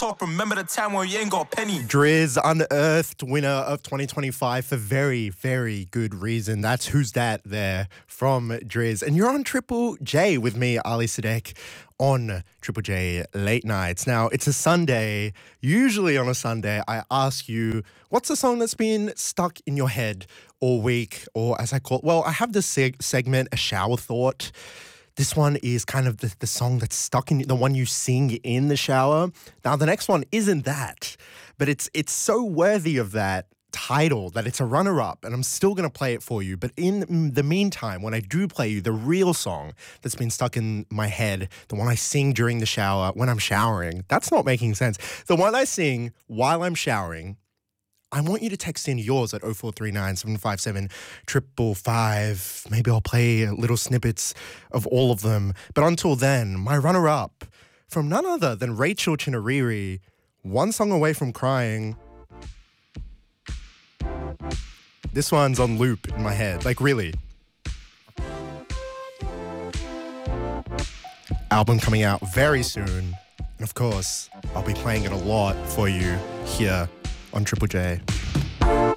top. Remember the time when you ain't got a penny. Driz, unearthed winner of 2025 for very, very good reason. That's Who's That there from Driz. And you're on Triple J with me, Ali Sadek, on Triple J Late Nights. Now, it's a Sunday. Usually on a Sunday, I ask you, what's the song that's been stuck in your head all week? Or as I call it, well, I have this segment, A Shower Thought. This one is kind of the song that's stuck in the one you sing in the shower. Now, the next one isn't that, but it's so worthy of that title that it's a runner-up, and I'm still going to play it for you. But in the meantime, when I do play you the real song that's been stuck in my head, the one I sing during the shower when I'm showering, that's not making sense. The one I sing while I'm showering, I want you to text in yours at 0439 757 555. Maybe I'll play little snippets of all of them. But until then, my runner-up from none other than Rachel Chinariri, One Song Away from Crying. This one's on loop in my head, like really. Album coming out very soon. And of course, I'll be playing it a lot for you here on Triple J.